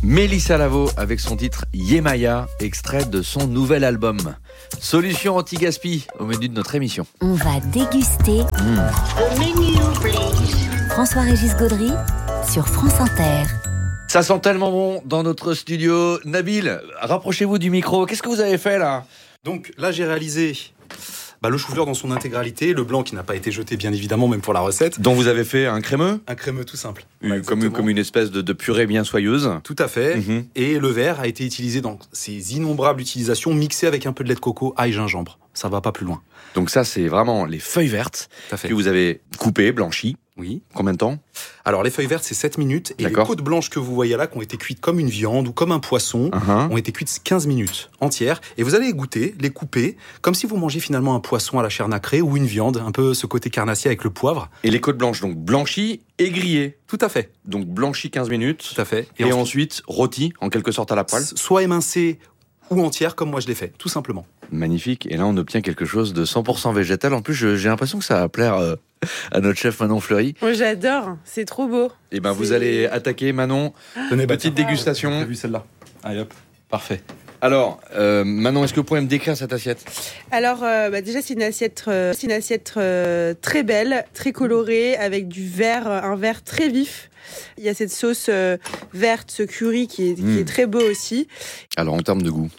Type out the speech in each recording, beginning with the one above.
Mélissa Lavo avec son titre Yemaya, extrait de son nouvel album. Solution anti-gaspi au menu de notre émission. On va déguster Au menu, please. François-Régis Gaudry sur France Inter. Ça sent tellement bon dans notre studio. Nabil, rapprochez-vous du micro. Qu'est-ce que vous avez fait là ? Donc là, j'ai réalisé le chou-fleur dans son intégralité, le blanc qui n'a pas été jeté bien évidemment, même pour la recette. Dont vous avez fait un crémeux ? Un crémeux tout simple. Comme une espèce de purée bien soyeuse. Tout à fait. Mhm. Et le vert a été utilisé dans ses innombrables utilisations, mixé avec un peu de lait de coco, ail, gingembre. Ça va pas plus loin. Donc ça, c'est vraiment les feuilles vertes Tout à fait. que vous avez coupées, blanchies. Oui. Combien de temps ? Alors les feuilles vertes, c'est 7 minutes. Et D'accord. les côtes blanches que vous voyez là, qui ont été cuites comme une viande ou comme un poisson, ont été cuites 15 minutes entières. Et vous allez les goûter, les couper, comme si vous mangez finalement un poisson à la chair nacrée ou une viande, un peu ce côté carnassier avec le poivre. Et les côtes blanches, donc blanchies et grillées. Tout à fait. Donc blanchies 15 minutes. Tout à fait. Et ensuite rôties, en quelque sorte à la poêle. Soit émincées ou entières, comme moi je l'ai fait, tout simplement. Magnifique. Et là, on obtient quelque chose de 100% végétal. En plus, j'ai l'impression que ça va plaire à notre chef Manon Fleury. Moi, j'adore. C'est trop beau. Et ben, vous allez attaquer, Manon. Tenez, Petite dégustation. J'ai vu celle-là. Allez hop, parfait. Alors, Manon, est-ce que vous pourriez me décrire cette assiette ? Alors, déjà, c'est une assiette très belle, très colorée, avec un vert très vif. Il y a cette sauce verte, ce curry qui est très beau aussi. Alors, en termes de goût.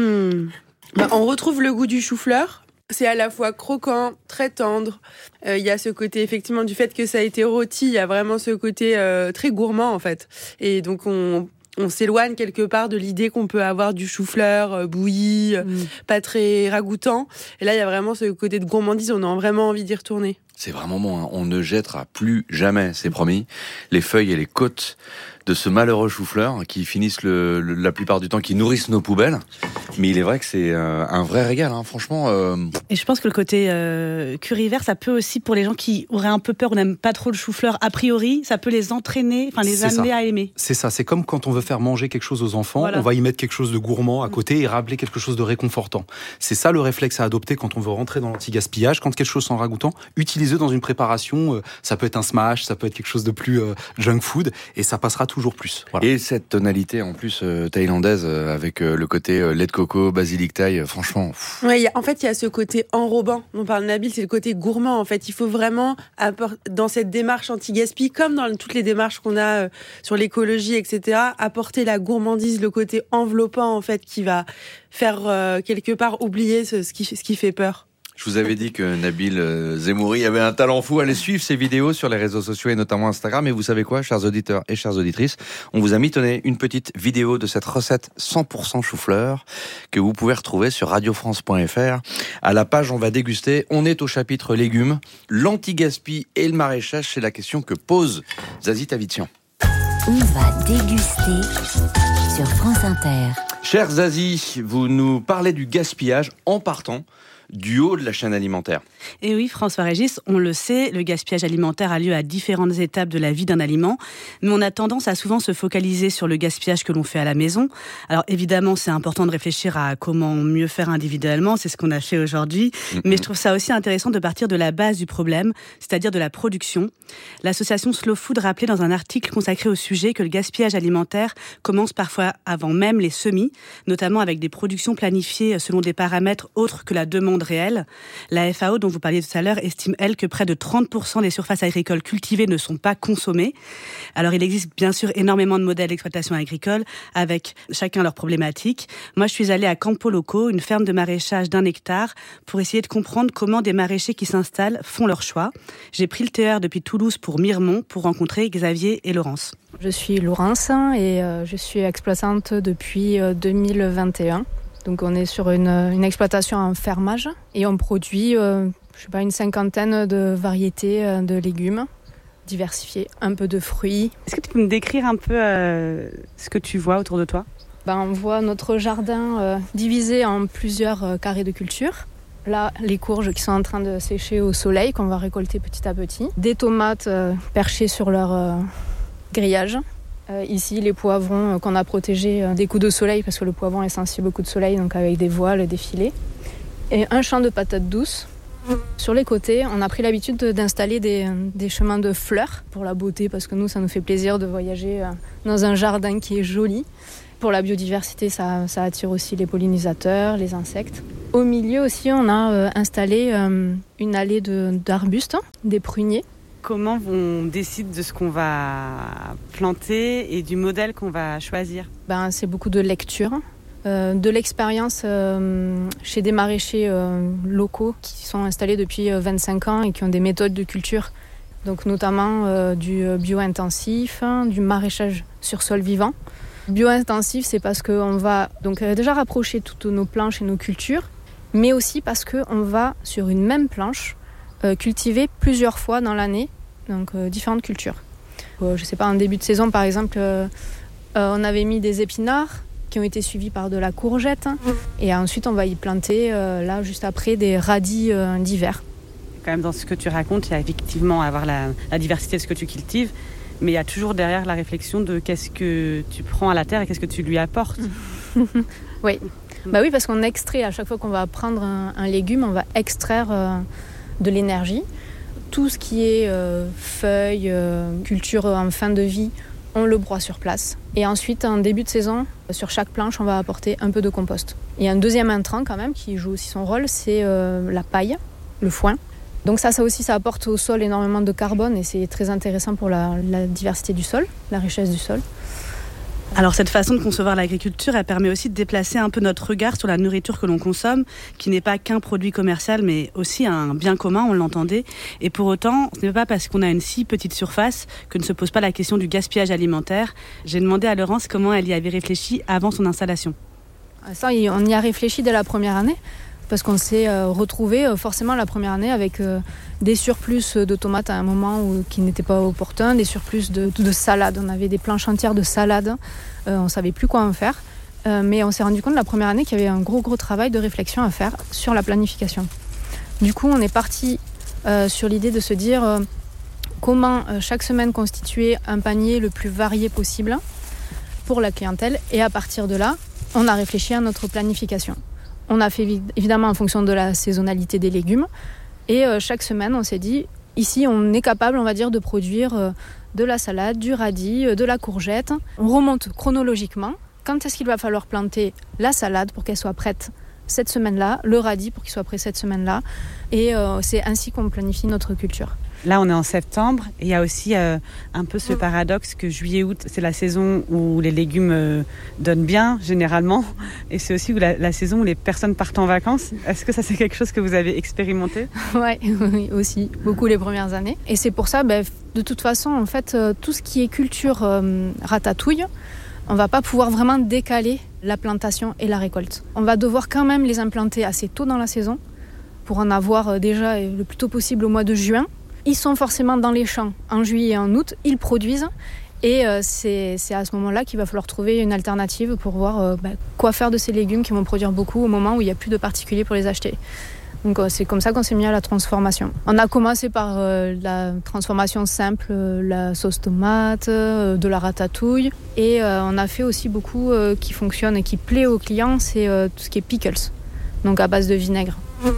On retrouve le goût du chou-fleur. C'est à la fois croquant, très tendre. Il y a ce côté, effectivement, du fait que ça a été rôti, il y a vraiment ce côté très gourmand, en fait. Et donc, on s'éloigne quelque part de l'idée qu'on peut avoir du chou-fleur bouilli, pas très ragoûtant. Et là, il y a vraiment ce côté de gourmandise, on a vraiment envie d'y retourner. C'est vraiment bon, hein. On ne jettera plus jamais, c'est promis, les feuilles et les côtes de ce malheureux chou-fleur qui finissent la plupart du temps, qui nourrissent nos poubelles. Mais il est vrai que c'est un vrai régal, hein. Franchement. Et je pense que le côté curry vert, ça peut aussi, pour les gens qui auraient un peu peur ou n'aiment pas trop le chou-fleur, a priori, ça peut les entraîner, les amener à aimer. C'est ça, c'est comme quand on veut faire manger quelque chose aux enfants, Voilà. on va y mettre quelque chose de gourmand à côté et rappeler quelque chose de réconfortant. C'est ça le réflexe à adopter quand on veut rentrer dans l'anti-gaspillage, quand quelque chose sent ragoûtant, utilisez dans une préparation, ça peut être un smash, ça peut être quelque chose de plus junk food, et ça passera toujours plus. Voilà. Et cette tonalité en plus thaïlandaise avec le côté lait de coco, basilic thaï, franchement. Ouais, en fait, il y a ce côté enrobant dont parle Nabil, c'est le côté gourmand. En fait, il faut vraiment, dans cette démarche anti-gaspi, comme dans toutes les démarches qu'on a sur l'écologie, etc., apporter la gourmandise, le côté enveloppant, en fait, qui va faire quelque part oublier ce qui fait peur. Je vous avais dit que Nabil Zemouri avait un talent fou. Allez suivre ses vidéos sur les réseaux sociaux et notamment Instagram. Et vous savez quoi, chers auditeurs et chères auditrices, on vous a mitonné une petite vidéo de cette recette 100% chou-fleur que vous pouvez retrouver sur radiofrance.fr. À la page on va déguster, on est au chapitre légumes. L'anti-gaspi et le maraîchage, c'est la question que pose Zazie Tavitian. On va déguster sur France Inter. Chère Zazie, vous nous parlez du gaspillage en partant du haut de la chaîne alimentaire. Et oui, François-Régis, on le sait, le gaspillage alimentaire a lieu à différentes étapes de la vie d'un aliment, mais on a tendance à souvent se focaliser sur le gaspillage que l'on fait à la maison. Alors évidemment, c'est important de réfléchir à comment mieux faire individuellement, c'est ce qu'on a fait aujourd'hui, mais je trouve ça aussi intéressant de partir de la base du problème, c'est-à-dire de la production. L'association Slow Food rappelait dans un article consacré au sujet que le gaspillage alimentaire commence parfois avant même les semis, notamment avec des productions planifiées selon des paramètres autres que la demande réelle. La FAO, dont vous parliez tout à l'heure, estime, elle, que près de 30% des surfaces agricoles cultivées ne sont pas consommées. Alors, il existe bien sûr énormément de modèles d'exploitation agricole, avec chacun leurs problématiques. Moi, je suis allée à Campo Loco, une ferme de maraîchage d'1 hectare, pour essayer de comprendre comment des maraîchers qui s'installent font leur choix. J'ai pris le TER depuis Toulouse pour Miremont, pour rencontrer Xavier et Laurence. Je suis Laurence et je suis exploitante depuis 2021. Donc on est sur une exploitation en fermage et on produit une 50aine de variétés de légumes diversifiés, un peu de fruits. Est-ce que tu peux me décrire un peu ce que tu vois autour de toi ? On voit notre jardin divisé en plusieurs carrés de culture. Là, les courges qui sont en train de sécher au soleil, qu'on va récolter petit à petit. Des tomates perchées sur leur grillage. Ici, les poivrons qu'on a protégés des coups de soleil, parce que le poivron est sensible aux coups de soleil, donc avec des voiles, des filets. Et un champ de patates douces Sur les côtés, on a pris l'habitude d'installer des chemins de fleurs pour la beauté, parce que nous, ça nous fait plaisir de voyager dans un jardin qui est joli. Pour la biodiversité, ça attire aussi les pollinisateurs, les insectes. Au milieu aussi, on a installé une allée d'arbustes, des pruniers. Comment on décide de ce qu'on va planter et du modèle qu'on va choisir ? C'est beaucoup de lecture, de l'expérience chez des maraîchers locaux qui sont installés depuis 25 ans et qui ont des méthodes de culture, donc notamment du bio-intensif, du maraîchage sur sol vivant. Bio-intensif, c'est parce qu'on va donc déjà rapprocher toutes nos planches et nos cultures, mais aussi parce qu'on va, sur une même planche, cultiver plusieurs fois dans l'année, donc différentes cultures. Je sais pas, en début de saison, par exemple, on avait mis des épinards qui ont été suivis par de la courgette, et ensuite on va y planter, là, juste après, des radis d'hiver. Quand même, dans ce que tu racontes, il y a effectivement à avoir la diversité de ce que tu cultives, mais il y a toujours derrière la réflexion de qu'est-ce que tu prends à la terre et qu'est-ce que tu lui apportes. Oui. Oui, parce qu'on extrait, à chaque fois qu'on va prendre un légume, on va extraire de l'énergie. Tout ce qui est feuilles, culture en fin de vie, on le broie sur place. Et ensuite, en début de saison, sur chaque planche, on va apporter un peu de compost. Il y a un deuxième intrant quand même qui joue aussi son rôle, c'est la paille, le foin. Donc ça aussi, ça apporte au sol énormément de carbone et c'est très intéressant pour la diversité du sol, la richesse du sol. Alors cette façon de concevoir l'agriculture, elle permet aussi de déplacer un peu notre regard sur la nourriture que l'on consomme, qui n'est pas qu'un produit commercial, mais aussi un bien commun, on l'entendait. Et pour autant, ce n'est pas parce qu'on a une si petite surface que ne se pose pas la question du gaspillage alimentaire. J'ai demandé à Laurence comment elle y avait réfléchi avant son installation. Ça, on y a réfléchi dès la première année. Parce qu'on s'est retrouvé forcément la première année avec des surplus de tomates à un moment qui n'étaient pas opportuns, des surplus de salades. On avait des planches entières de salades, on ne savait plus quoi en faire. Mais on s'est rendu compte la première année qu'il y avait un gros travail de réflexion à faire sur la planification. Du coup, on est parti sur l'idée de se dire comment chaque semaine constituer un panier le plus varié possible pour la clientèle. Et à partir de là, on a réfléchi à notre planification. On a fait évidemment en fonction de la saisonnalité des légumes. Et chaque semaine, on s'est dit, ici, on est capable, on va dire, de produire de la salade, du radis, de la courgette. On remonte chronologiquement. Quand est-ce qu'il va falloir planter la salade pour qu'elle soit prête cette semaine-là, le radis pour qu'il soit prêt cette semaine-là. Et c'est ainsi qu'on planifie notre culture. Là, on est en septembre et il y a aussi un peu ce paradoxe que juillet-août, c'est la saison où les légumes donnent bien, généralement. Et c'est aussi la saison où les personnes partent en vacances. Est-ce que ça, c'est quelque chose que vous avez expérimenté ? Oui, aussi. Beaucoup les premières années. Et c'est pour ça, de toute façon, en fait, tout ce qui est culture ratatouille, on ne va pas pouvoir vraiment décaler la plantation et la récolte. On va devoir quand même les implanter assez tôt dans la saison pour en avoir déjà le plus tôt possible au mois de juin. Ils sont forcément dans les champs en juillet et en août, ils produisent et c'est à ce moment-là qu'il va falloir trouver une alternative pour voir quoi faire de ces légumes qui vont produire beaucoup au moment où il n'y a plus de particuliers pour les acheter. Donc c'est comme ça qu'on s'est mis à la transformation. On a commencé par la transformation simple, la sauce tomate, de la ratatouille et on a fait aussi beaucoup qui fonctionne et qui plaît aux clients, c'est tout ce qui est pickles, donc à base de vinaigre.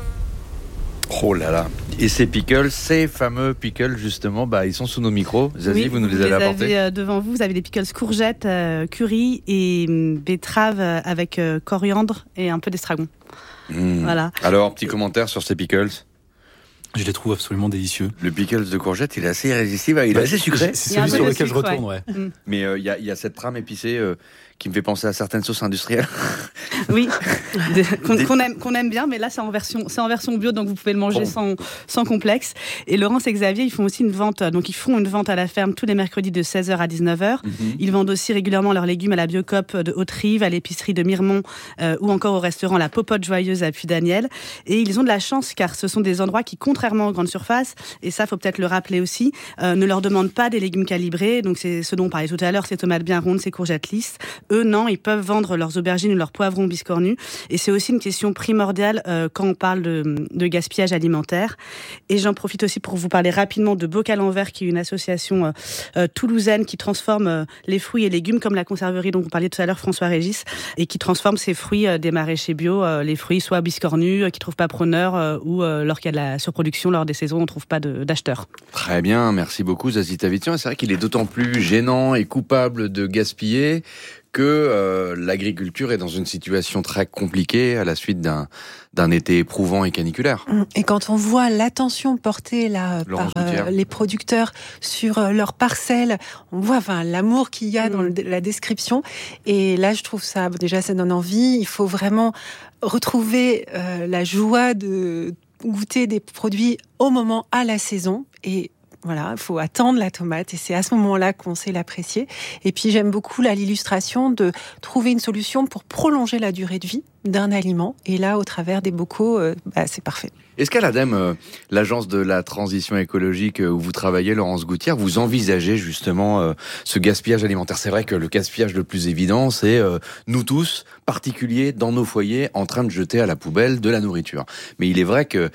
Oh là là. Et ces pickles, ces fameux pickles justement, ils sont sous nos micros. Zazie, oui, vous nous les avez apportés. Devant vous avez des pickles courgettes, curry et betterave avec coriandre et un peu d'estragon. Voilà. Alors, petit commentaire sur ces pickles. Je les trouve absolument délicieux. Le pickles de courgette, il est assez irrésistible, il est assez sucré. C'est celui sur lequel je retourne, ouais. Mais il y a cette trame épicée qui me fait penser à certaines sauces industrielles. Oui, qu'on aime bien, mais là c'est en version bio, donc vous pouvez le manger sans complexe. Et Laurence et Xavier, ils font aussi une vente, donc ils font une vente à la ferme tous les mercredis de 16h à 19h. Ils vendent aussi régulièrement leurs légumes à la Biocoop de Haute-Rive, à l'épicerie de Miremont ou encore au restaurant La Popote Joyeuse à Puy-Daniel. Et ils ont de la chance car ce sont des endroits qui, contrairement aux grandes surfaces, et ça faut peut-être le rappeler aussi, ne leur demandent pas des légumes calibrés. Donc c'est ce dont on parlait tout à l'heure, ces tomates bien rondes, ces courgettes lisses. Eux, non, ils peuvent vendre leurs aubergines ou leurs poivrons biscornus. Et c'est aussi une question primordiale quand on parle de gaspillage alimentaire. Et j'en profite aussi pour vous parler rapidement de Bocal en Verre, qui est une association toulousaine qui transforme les fruits et légumes, comme la conserverie dont vous parliez tout à l'heure, François Régis, et qui transforme ces fruits des maraîchers bio, les fruits soit biscornus, qui ne trouvent pas preneur, ou lorsqu'il y a de la surproduction, lors des saisons, on ne trouve pas d'acheteurs. Très bien, merci beaucoup Zazie Tavitian. C'est vrai qu'il est d'autant plus gênant et coupable de gaspiller que l'agriculture est dans une situation très compliquée à la suite d'un été éprouvant et caniculaire. Et quand on voit l'attention portée là par les producteurs sur leurs parcelles, on voit l'amour qu'il y a dans la description. Et là, je trouve ça, déjà, ça donne envie. Il faut vraiment retrouver la joie de goûter des produits au moment, à la saison. Et voilà, il faut attendre la tomate et c'est à ce moment-là qu'on sait l'apprécier. Et puis j'aime beaucoup l'illustration de trouver une solution pour prolonger la durée de vie d'un aliment. Et là, au travers des bocaux, c'est parfait. Est-ce qu'à l'ADEME, l'agence de la transition écologique où vous travaillez, Laurence Gouttière, vous envisagez justement ce gaspillage alimentaire? C'est vrai que le gaspillage le plus évident, c'est nous tous, particuliers, dans nos foyers, en train de jeter à la poubelle de la nourriture. Mais il est vrai que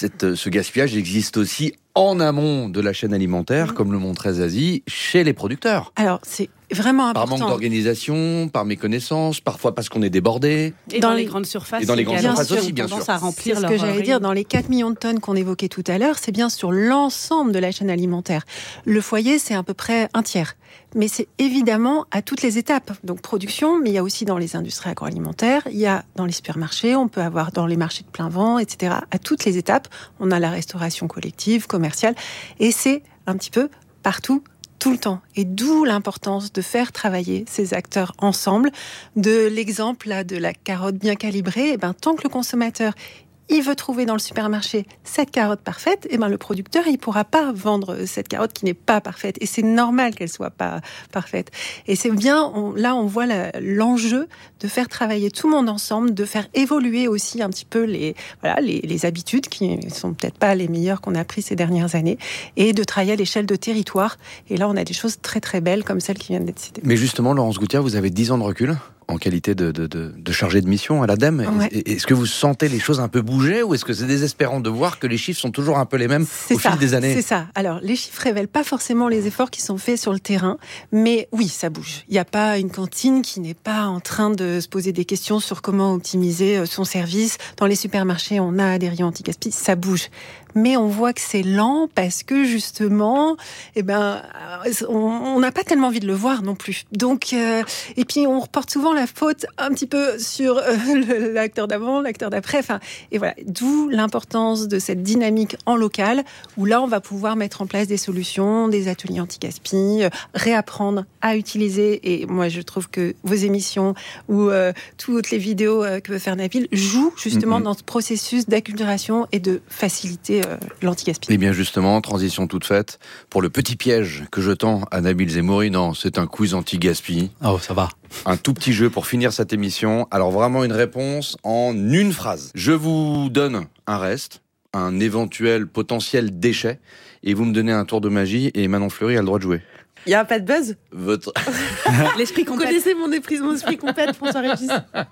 ce gaspillage existe aussi en amont de la chaîne alimentaire, comme le montrait Zazie, chez les producteurs. Alors, c'est vraiment important. Par manque d'organisation, par méconnaissance, parfois parce qu'on est débordé. Et dans les grandes surfaces. Et dans les grandes surfaces aussi, bien sûr. À remplir c'est ce que j'allais dire. Dans les 4 millions de tonnes qu'on évoquait tout à l'heure, c'est bien sur l'ensemble de la chaîne alimentaire. Le foyer, c'est à peu près un tiers. Mais c'est évidemment à toutes les étapes. Donc production, mais il y a aussi dans les industries agroalimentaires, il y a dans les supermarchés, on peut avoir dans les marchés de plein vent, etc. À toutes les étapes, on a la restauration collective, commerciale, et c'est un petit peu partout, tout le temps. Et d'où l'importance de faire travailler ces acteurs ensemble. De l'exemple là, de la carotte bien calibrée, tant que le consommateur il veut trouver dans le supermarché cette carotte parfaite, le producteur, il pourra pas vendre cette carotte qui n'est pas parfaite. Et c'est normal qu'elle soit pas parfaite. Et c'est bien, là, on voit l'enjeu de faire travailler tout le monde ensemble, de faire évoluer aussi un petit peu les habitudes qui sont peut-être pas les meilleures qu'on a apprises ces dernières années, et de travailler à l'échelle de territoire. Et là, on a des choses très très belles comme celles qui viennent d'être citées. Mais justement, Laurence Gouttière, vous avez 10 ans de recul en qualité de chargé de mission à l'ADEME. Ouais. Est-ce que vous sentez les choses un peu bouger ou est-ce que c'est désespérant de voir que les chiffres sont toujours un peu les mêmes au fil des années? C'est ça. Alors, les chiffres révèlent pas forcément les efforts qui sont faits sur le terrain, mais oui, ça bouge. Il n'y a pas une cantine qui n'est pas en train de se poser des questions sur comment optimiser son service. Dans les supermarchés, on a des rayons anti-gaspi, ça bouge. Mais on voit que c'est lent parce que justement, on n'a pas tellement envie de le voir non plus. Donc, et puis on reporte souvent la faute un petit peu sur l'acteur d'avant, l'acteur d'après. Et voilà, d'où l'importance de cette dynamique en local où là, on va pouvoir mettre en place des solutions, des ateliers anti-gaspi, réapprendre à utiliser. Et moi, je trouve que vos émissions ou toutes les vidéos que veut faire Nabil jouent justement dans ce processus d'acculturation et de faciliter l'anti-gaspi. Et bien justement, transition toute faite pour le petit piège que je tends à Nabil Zemouri. Non, c'est un quiz anti-gaspi. Oh, ça va. Un tout petit jeu pour finir cette émission. Alors vraiment une réponse en une phrase. Je vous donne un reste, un éventuel potentiel déchet, et vous me donnez un tour de magie et Manon Fleury a le droit de jouer. Il n'y a pas de buzz? L'esprit Vous connaissez mon esprit compète, François Régis.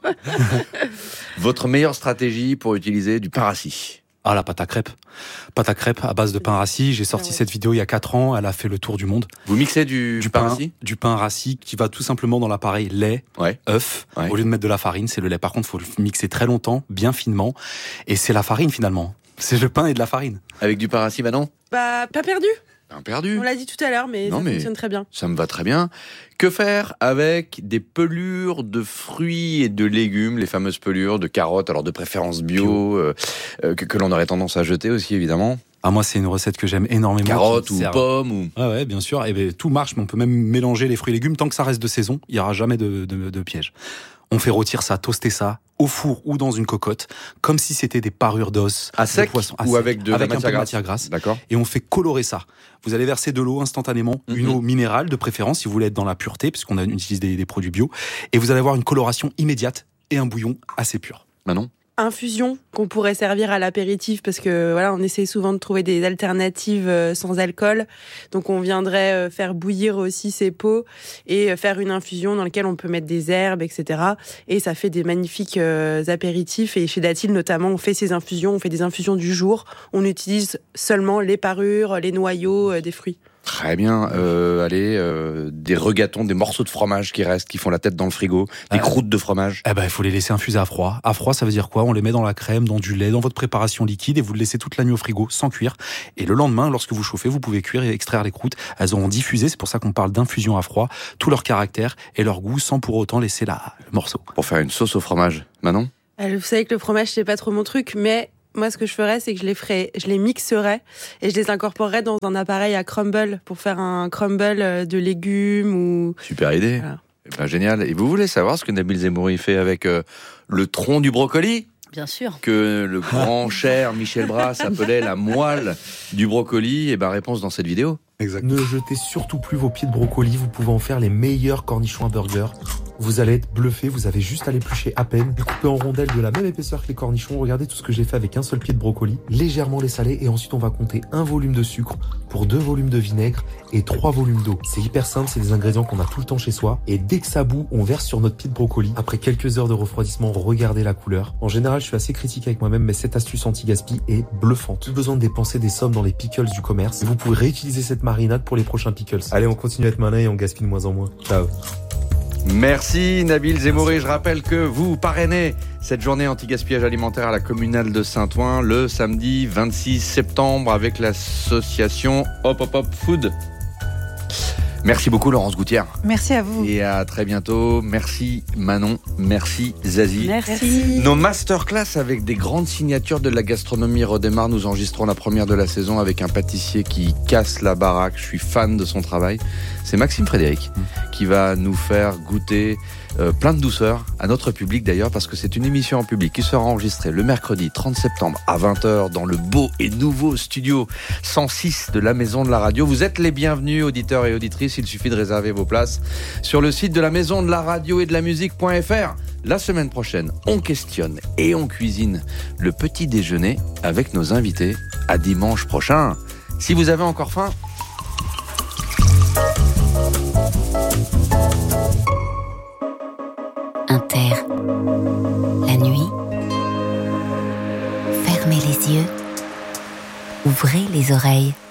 Votre meilleure stratégie pour utiliser du pain rassis? Ah, la pâte à crêpes. Pâte à crêpes à base de pain rassis. J'ai sorti cette vidéo il y a 4 ans. Elle a fait le tour du monde. Vous mixez du pain rassis? Du pain rassis qui va tout simplement dans l'appareil lait, œuf. Ouais. Au lieu de mettre de la farine, c'est le lait. Par contre, il faut le mixer très longtemps, bien finement. Et c'est la farine finalement. C'est le pain et de la farine. Avec du pain rassis, non? Pas perdu. Perdu. On l'a dit tout à l'heure, mais ça fonctionne très bien. Ça me va très bien. Que faire avec des pelures de fruits et de légumes, les fameuses pelures de carottes, alors de préférence bio. Que l'on aurait tendance à jeter aussi, évidemment? Ah, moi, c'est une recette que j'aime énormément. Carottes ou pommes ou... Ah ouais, bien sûr. Et tout marche, mais on peut même mélanger les fruits et légumes. Tant que ça reste de saison, il n'y aura jamais de piège. On fait rôtir ça, toaster ça, au four ou dans une cocotte, comme si c'était des parures d'os. À sec ou avec de la matière grasse. D'accord. Et on fait colorer ça. Vous allez verser de l'eau instantanément, une eau minérale de préférence, si vous voulez être dans la pureté, puisqu'on utilise des produits bio. Et vous allez avoir une coloration immédiate et un bouillon assez pur. Manon? infusion qu'on pourrait servir à l'apéritif parce que voilà, on essaie souvent de trouver des alternatives sans alcool. Donc on viendrait faire bouillir aussi ces pots et faire une infusion dans laquelle on peut mettre des herbes, etc. Et ça fait des magnifiques apéritifs. Et chez Datil notamment, on fait ces infusions, on fait des infusions du jour. On utilise seulement les parures, les noyaux des fruits. Très bien. Des regatons, des morceaux de fromage qui restent, qui font la tête dans le frigo, des croûtes de fromage. Il faut les laisser infuser à froid. À froid, ça veut dire quoi? On les met dans la crème, dans du lait, dans votre préparation liquide et vous le laissez toute la nuit au frigo sans cuire. Et le lendemain, lorsque vous chauffez, vous pouvez cuire et extraire les croûtes. Elles auront diffusé, c'est pour ça qu'on parle d'infusion à froid, tout leur caractère et leur goût sans pour autant laisser le morceau. Pour faire une sauce au fromage, Manon? Vous savez que le fromage, c'est pas trop mon truc, mais moi, ce que je ferais, c'est que je les mixerais et je les incorporerais dans un appareil à crumble pour faire un crumble de légumes ou... Super idée. Voilà. Génial. Et vous voulez savoir ce que Nabil Zemouri fait avec le tronc du brocoli? Bien sûr. Que le grand cher Michel Brasse appelait la moelle du brocoli. Réponse dans cette vidéo. Exact. Ne jetez surtout plus vos pieds de brocoli, vous pouvez en faire les meilleurs cornichons à burger. Vous allez être bluffé, vous avez juste à l'éplucher à peine, les couper en rondelles de la même épaisseur que les cornichons. Regardez tout ce que j'ai fait avec un seul pied de brocoli, légèrement les saler et ensuite on va compter 1 volume de sucre pour 2 volumes de vinaigre et 3 volumes d'eau. C'est hyper simple, c'est des ingrédients qu'on a tout le temps chez soi et dès que ça bout, on verse sur notre pied de brocoli. Après quelques heures de refroidissement, regardez la couleur. En général, je suis assez critique avec moi-même, mais cette astuce anti-gaspi est bluffante. Plus besoin de dépenser des sommes dans les pickles du commerce. Et vous pouvez réutiliser cette marinade pour les prochains pickles. Allez, on continue à être malin et on gaspille de moins en moins. Ciao. Merci Nabil Zemouri. Je rappelle que vous parrainez cette journée anti-gaspillage alimentaire à la communale de Saint-Ouen le samedi 26 septembre avec l'association Hop Hop Hop Food. Merci beaucoup Laurence Gouttière. Merci à vous. Et à très bientôt. Merci Manon, merci Zazie. Merci. Nos masterclass avec des grandes signatures de la gastronomie redémarrent. Nous enregistrons la première de la saison avec un pâtissier qui casse la baraque. Je suis fan de son travail. C'est Maxime Frédéric qui va nous faire goûter plein de douceur à notre public d'ailleurs, parce que c'est une émission en public qui sera enregistrée le mercredi 30 septembre à 20h dans le beau et nouveau studio 106 de la Maison de la Radio. Vous êtes les bienvenus, auditeurs et auditrices. Il suffit de réserver vos places sur le site de la Maison de la Radio et de la Musique.fr. La semaine prochaine, on questionne et on cuisine le petit déjeuner avec nos invités. À dimanche prochain. Si vous avez encore faim, Inter. La nuit. Fermez les yeux. Ouvrez les oreilles.